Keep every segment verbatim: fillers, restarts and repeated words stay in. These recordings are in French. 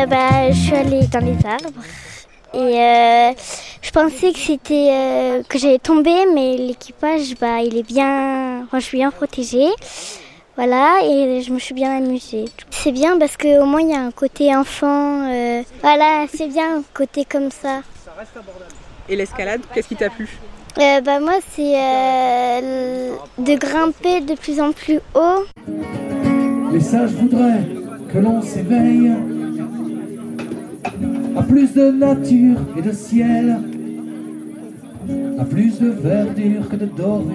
euh, bah, je suis allée dans les arbres et euh, je pensais que c'était euh, que j'allais tomber, mais l'équipage, bah, il est bien, enfin, je suis bien protégée. Voilà, et je me suis bien amusée. C'est bien parce qu'au moins il y a un côté enfant. Euh, voilà, c'est bien un côté comme ça. Et l'escalade, qu'est-ce qui t'a plu ? euh, bah, Moi, c'est euh, de grimper de plus en plus haut. Les sages voudraient que l'on s'éveille à plus de nature et de ciel, à plus de verdure que de dorure,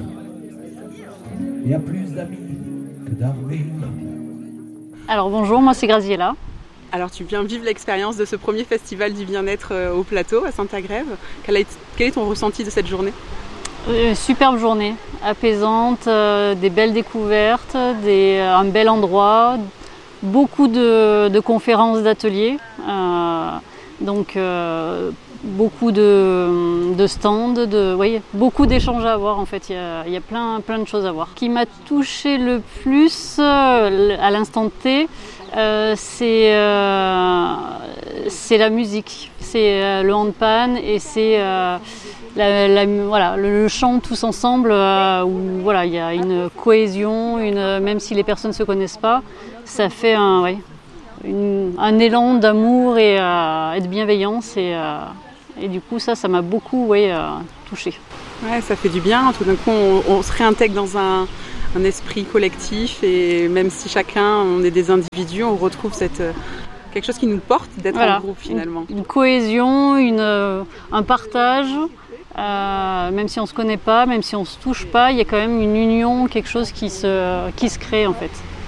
et à plus d'amis que d'armures. Alors bonjour, moi c'est Graziella. Alors tu viens vivre l'expérience de ce premier festival du bien-être au plateau à Saint-Agrève. Quel est ton ressenti de cette journée ? Une superbe journée, apaisante, euh, des belles découvertes, des, un bel endroit, beaucoup de, de conférences, d'ateliers, euh, donc euh, beaucoup de, de stands, de, oui, beaucoup d'échanges à avoir en fait, il y a, il y a plein, plein de choses à voir. Ce qui m'a touché le plus euh, à l'instant T, euh, c'est, euh, c'est la musique, c'est euh, le handpan et c'est euh, La, la, voilà, le, le chant tous ensemble, euh, où voilà, il y a une cohésion, une, même si les personnes ne se connaissent pas, ça fait un, ouais, une, un élan d'amour et, euh, et de bienveillance. Et, euh, et du coup, ça, ça m'a beaucoup ouais, euh, touchée. Ouais, ça fait du bien. Tout d'un coup, on, on se réintègre dans un, un esprit collectif. Et même si chacun, on est des individus, on retrouve cette... quelque chose qui nous porte d'être voilà, en groupe finalement. Une, une cohésion, une, un partage. Euh, même si on ne se connaît pas, même si on ne se touche pas, il y a quand même une union, quelque chose qui se, qui se crée en fait.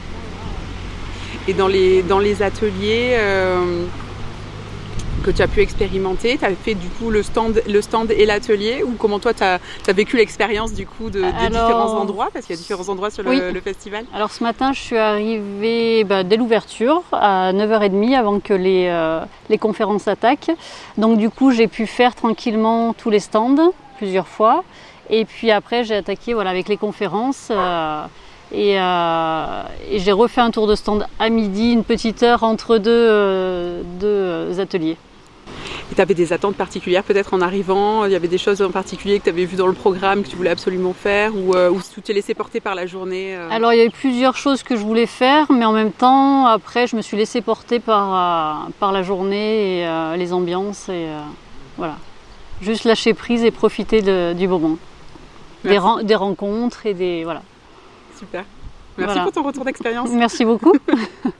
Et dans les, dans les ateliers euh, que tu as pu expérimenter, tu as fait du coup le stand, le stand et l'atelier, ou comment toi tu as vécu l'expérience du coup de, de Alors, différents endroits, parce qu'il y a différents endroits sur le, oui. le festival. Alors ce matin je suis arrivée bah, dès l'ouverture à neuf heures trente avant que les, euh, les conférences attaquent. Donc du coup j'ai pu faire tranquillement tous les stands plusieurs fois. Et puis après j'ai attaqué voilà, avec les conférences euh, et, euh, et j'ai refait un tour de stand à midi, une petite heure entre deux, euh, deux ateliers. Et tu avais des attentes particulières peut-être en arrivant? Il y avait des choses en particulier que tu avais vues dans le programme que tu voulais absolument faire, ou, euh, ou tu t'es laissé porter par la journée euh... Alors il y a eu plusieurs choses que je voulais faire, mais en même temps après je me suis laissée porter par, euh, par la journée et euh, les ambiances et euh, voilà. Juste lâcher prise et profiter de, du moment. Des, ren- des rencontres et des... voilà. Super. Merci voilà. pour ton retour d'expérience. Merci beaucoup.